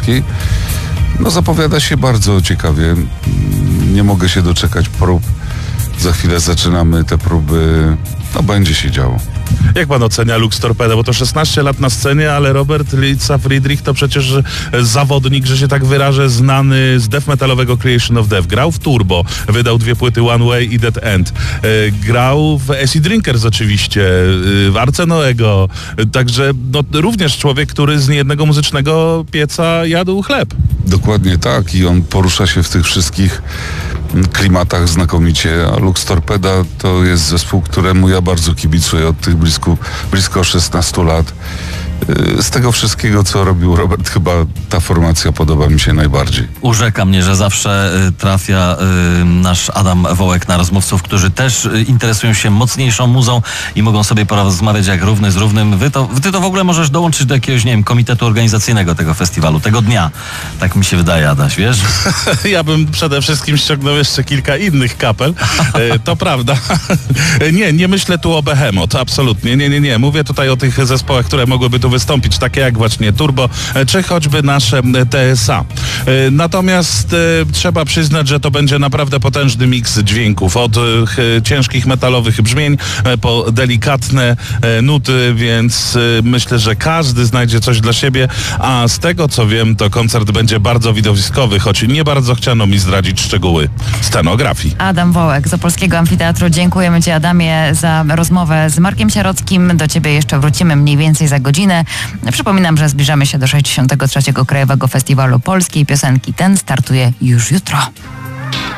Polskiej. No zapowiada się bardzo ciekawie. Nie mogę się doczekać prób. Za chwilę zaczynamy te próby. No będzie się działo. Jak pan ocenia Lux Torpedo? Bo to 16 lat na scenie, ale Robert Lica Friedrich to przecież zawodnik, że się tak wyrażę, znany z death metalowego Creation of Death. Grał w Turbo, wydał 2 płyty One Way i Dead End. Grał w Acid Drinkers oczywiście, w Arce Noego. Także no, również człowiek, który z niejednego muzycznego pieca jadł chleb. Dokładnie tak i on porusza się w tych wszystkich klimatach znakomicie, a Lux Torpeda to jest zespół, któremu ja bardzo kibicuję od tych blisko 16 lat. Z tego wszystkiego, co robił Robert, chyba ta formacja podoba mi się najbardziej. Urzeka mnie, że zawsze trafia nasz Adam Wołek na rozmówców, którzy też interesują się mocniejszą muzą i mogą sobie porozmawiać jak równy z równym. Ty to w ogóle możesz dołączyć do jakiegoś, nie wiem, komitetu organizacyjnego tego festiwalu, tego dnia. Tak mi się wydaje, Adaś, wiesz? Ja bym przede wszystkim ściągnął jeszcze kilka innych kapel. To prawda. Nie myślę tu o Behemoth, absolutnie. Nie. Mówię tutaj o tych zespołach, które mogłyby tu wystąpić, takie jak właśnie Turbo, czy choćby nasze TSA. Natomiast trzeba przyznać, że to będzie naprawdę potężny miks dźwięków. Od ciężkich metalowych brzmień po delikatne nuty, więc myślę, że każdy znajdzie coś dla siebie, a z tego co wiem, to koncert będzie bardzo widowiskowy, choć nie bardzo chciano mi zdradzić szczegóły scenografii. Adam Wołek z Opolskiego Amfiteatru. Dziękujemy Ci, Adamie, za rozmowę z Markiem Sierockim. Do Ciebie jeszcze wrócimy mniej więcej za godzinę. Przypominam, że zbliżamy się do 63. Krajowego Festiwalu Polskiej Piosenki. Ten startuje już jutro.